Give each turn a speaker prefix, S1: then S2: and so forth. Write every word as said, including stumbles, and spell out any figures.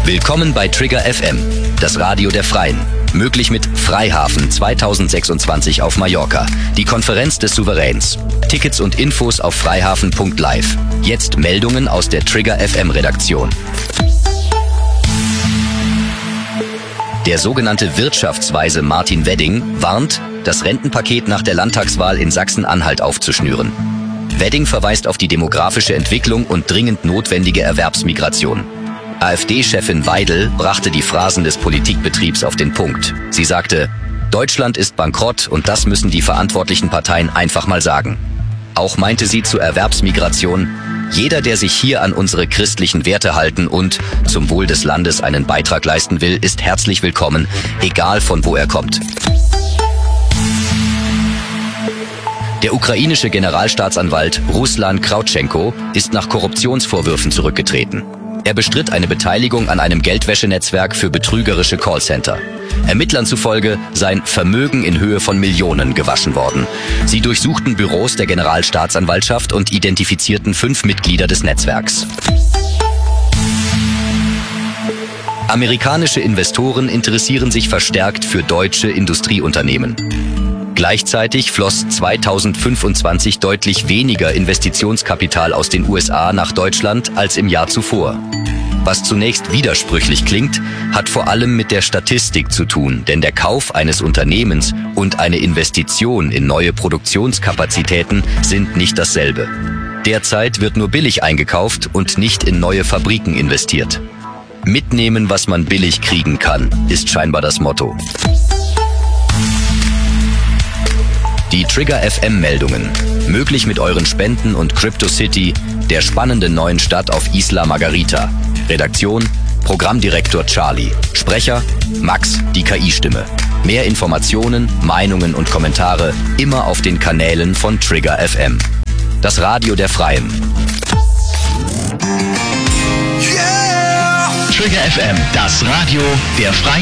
S1: Willkommen bei Trigger F M, das Radio der Freien. Möglich mit Freihafen zweitausendsechsundzwanzig auf Mallorca, die Konferenz des Souveräns. Tickets und Infos auf freihafen punkt live. Jetzt Meldungen aus der Trigger F M Redaktion. Der sogenannte Wirtschaftsweise Martin Wedding warnt, das Rentenpaket nach der Landtagswahl in Sachsen-Anhalt aufzuschnüren. Wedding verweist auf die demografische Entwicklung und dringend notwendige Erwerbsmigration. AfD-Chefin Weidel brachte die Phrasen des Politikbetriebs auf den Punkt. Sie sagte, Deutschland ist bankrott und das müssen die verantwortlichen Parteien einfach mal sagen. Auch meinte sie zur Erwerbsmigration, jeder, der sich hier an unsere christlichen Werte halten und zum Wohl des Landes einen Beitrag leisten will, ist herzlich willkommen, egal von wo er kommt. Der ukrainische Generalstaatsanwalt Ruslan Krautschenko ist nach Korruptionsvorwürfen zurückgetreten. Er bestritt eine Beteiligung an einem Geldwäschenetzwerk für betrügerische Callcenter. Ermittlern zufolge seien Vermögen in Höhe von Millionen gewaschen worden. Sie durchsuchten Büros der Generalstaatsanwaltschaft und identifizierten fünf Mitglieder des Netzwerks. Amerikanische Investoren interessieren sich verstärkt für deutsche Industrieunternehmen. Gleichzeitig floss zweitausendfünfundzwanzig deutlich weniger Investitionskapital aus den U S A nach Deutschland als im Jahr zuvor. Was zunächst widersprüchlich klingt, hat vor allem mit der Statistik zu tun, denn der Kauf eines Unternehmens und eine Investition in neue Produktionskapazitäten sind nicht dasselbe. Derzeit wird nur billig eingekauft und nicht in neue Fabriken investiert. Mitnehmen, was man billig kriegen kann, ist scheinbar das Motto. Die Trigger F M-Meldungen. Möglich mit euren Spenden und CryptoCity, der spannenden neuen Stadt auf Isla Margarita. Redaktion, Programmdirektor Charlie. Sprecher, Max, die K I-Stimme. Mehr Informationen, Meinungen und Kommentare immer auf den Kanälen von Trigger F M. Das Radio der Freien.
S2: Yeah! Trigger F M, das Radio der Freien.